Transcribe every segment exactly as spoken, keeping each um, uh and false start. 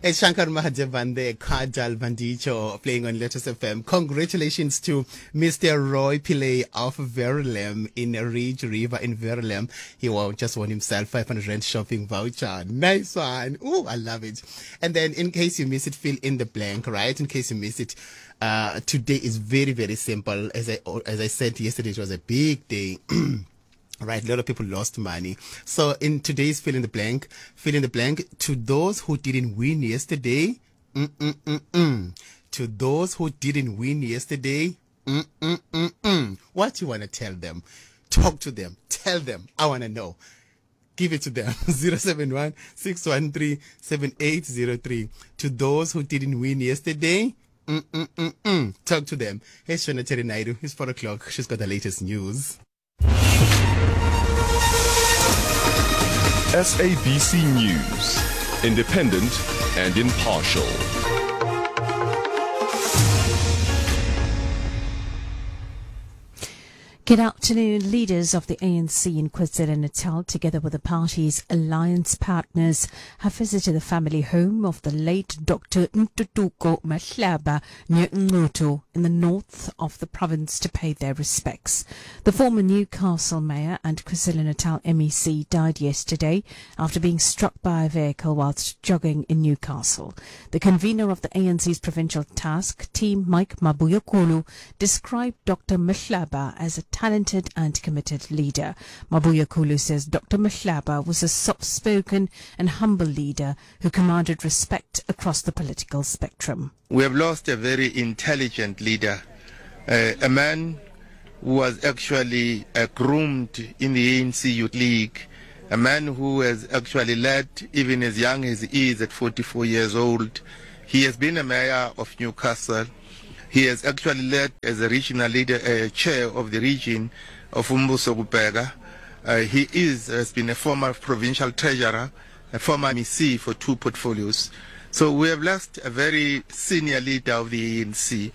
It's Shankar Mahadevande, Kajal Bandicho, playing on Lotus F M. Congratulations to Mister Roy Pillay of Verulam in Ridge River in Verulam. He just won himself five hundred rand shopping voucher. Nice one. Ooh, I love it. And then in case you miss it, fill in the blank, right? In case you miss it, uh, today is very, very simple. As I, as I said yesterday, it was a big day. Right, a lot of people lost money. So in today's fill in the blank, fill in the blank, to those who didn't win yesterday, mm, mm, mm, mm. To those who didn't win yesterday, mm, mm, mm, mm. What you want to tell them? Talk to them. Tell them. I want to know. Give it to them. zero seven one, six one three, seven eight zero three. To those who didn't win yesterday, mm, mm, mm, mm. Talk to them. Hey, Shona Terry Naidu. It's four o'clock. She's got the latest news. S A B C News, independent and impartial. Good afternoon. Leaders of the A N C in KwaZulu-Natal, together with the party's alliance partners, have visited the family home of the late Doctor Ntutuko Mahlaba near Ngcoto in the north of the province to pay their respects. The former Newcastle mayor and KwaZulu-Natal M E C died yesterday after being struck by a vehicle whilst jogging in Newcastle. The convener of the A N C's provincial task team, Mike Mabuyakulu, described Doctor Mahlaba as a talented and committed leader. Mabuyakulu says Doctor Mahlaba was a soft-spoken and humble leader who commanded respect across the political spectrum. We have lost a very intelligent leader, uh, a man who was actually uh, groomed in the A N C Youth League, a man who has actually led even as young as he is at forty-four years old. He has been a mayor of Newcastle. He has actually led as a regional leader, uh, chair of the region of Umbuso Kubega. Uh, he is has been a former provincial treasurer, a former M E C for two portfolios. So we have lost a very senior leader of the A N C.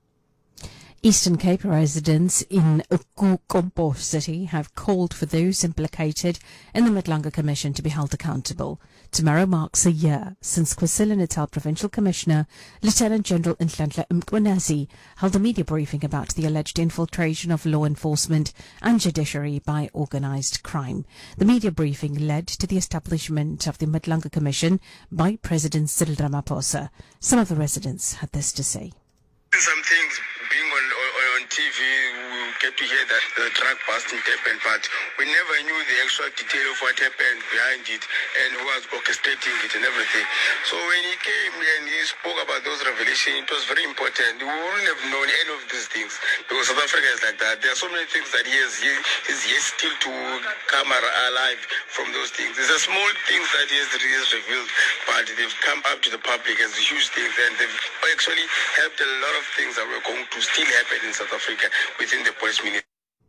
Eastern Cape residents in Uku City have called for those implicated in the Madlanga Commission to be held accountable. Tomorrow marks a year since KwaZulu-Natal Provincial Commissioner Lieutenant General Nhlanhla Mkhwanazi held a media briefing about the alleged infiltration of law enforcement and judiciary by organised crime. The media briefing led to the establishment of the Madlanga Commission by President Cyril Ramaphosa. Some of the residents had this to say. Some things being on, on, on T V, we get to hear that the truck busting happened, but we never knew the actual detail of what happened behind it and who was orchestrating it and everything. So when he came and he spoke about those revelations, it was very important. We wouldn't have known any of these things because South Africa is like that. There are so many things that he has, he is yet still to come alive from those things. There's a small things that he has, he has revealed, but they've come up to the public as huge things, and they've actually helped a lot of things that were going to still happen in South Africa within the police ministry.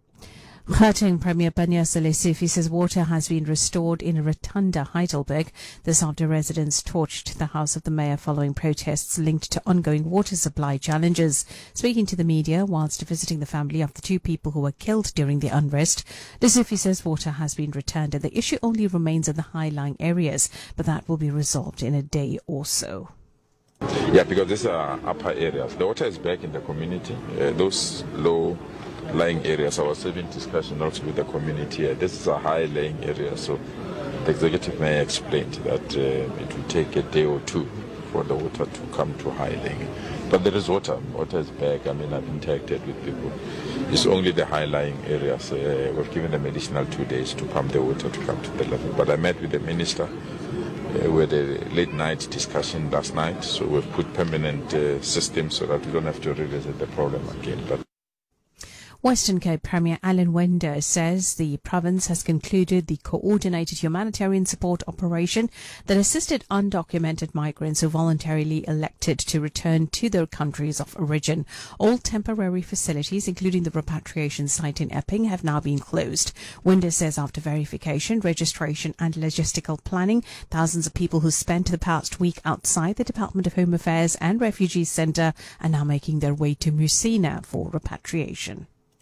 Gauteng Premier Panyaza Lesufi says water has been restored in Rotunda, Heidelberg. This after residents torched the house of the mayor following protests linked to ongoing water supply challenges. Speaking to the media whilst visiting the family of the two people who were killed during the unrest, Lesufi says water has been returned and the issue only remains in the high-lying areas, but that will be resolved in a day or so. Yeah, because these are upper areas. The water is back in the community. Uh, those low lying areas, I was having discussion also with the community. Uh, this is a high lying area, so the executive mayor explained that uh, it will take a day or two for the water to come to high lying. But there is water. Water is back. I mean, I've interacted with people. It's only the high lying areas. Uh, we've given them additional two days to pump the water to come to the level. But I met with the minister. Uh, we had a late night discussion last night, so we've put permanent uh, systems so that we don't have to revisit the problem again. But Western Cape Premier Alan Wender says the province has concluded the coordinated humanitarian support operation that assisted undocumented migrants who voluntarily elected to return to their countries of origin. All temporary facilities, including the repatriation site in Epping, have now been closed. Wender says after verification, registration and logistical planning, thousands of people who spent the past week outside the Department of Home Affairs and Refugees Centre are now making their way to Musina for repatriation.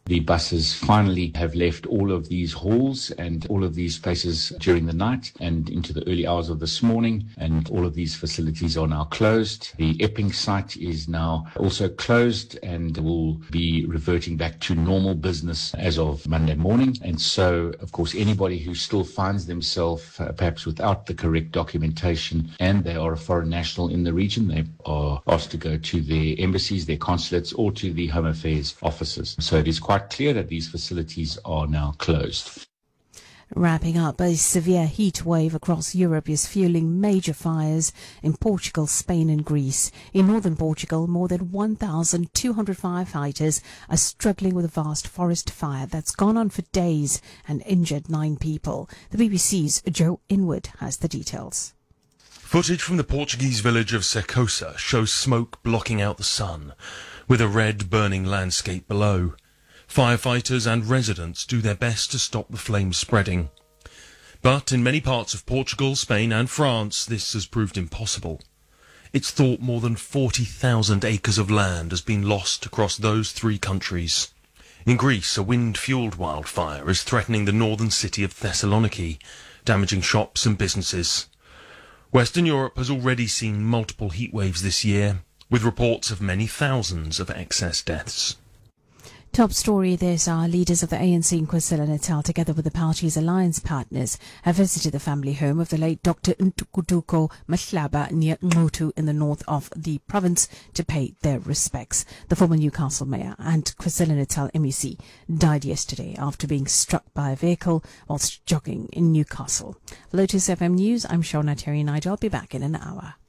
The buses finally have left all of these halls and all of these places during the night and into the early hours of this morning, and all of these facilities are now closed. The Epping site is now also closed and will be reverting back to normal business as of Monday morning. And so, of course, anybody who still finds themselves uh, perhaps without the correct documentation and they are a foreign national in the region, they are asked to go to their embassies, their consulates, or to the Home Affairs offices. So it is quite clear that these facilities are now closed. Wrapping up, a severe heat wave across Europe is fueling major fires in Portugal, Spain and Greece. In northern Portugal, more than one thousand two hundred firefighters are struggling with a vast forest fire that's gone on for days and injured nine people. The B B C's Joe Inwood has the details. Footage from the Portuguese village of Secosa shows smoke blocking out the sun, with a red burning landscape below. Firefighters and residents do their best to stop the flames spreading. But in many parts of Portugal, Spain and France, this has proved impossible. It's thought more than forty thousand acres of land has been lost across those three countries. In Greece, a wind-fuelled wildfire is threatening the northern city of Thessaloniki, damaging shops and businesses. Western Europe has already seen multiple heat waves this year, with reports of many thousands of excess deaths. Top story, there's our leaders of the A N C in KwaZulu-Natal, together with the party's alliance partners, have visited the family home of the late Doctor Ntukutuko Mahlaba near Ngutu in the north of the province to pay their respects. The former Newcastle mayor and KwaZulu-Natal M E C died yesterday after being struck by a vehicle whilst jogging in Newcastle. Lotus F M News, I'm Shona Terry Nigel. I'll be back in an hour.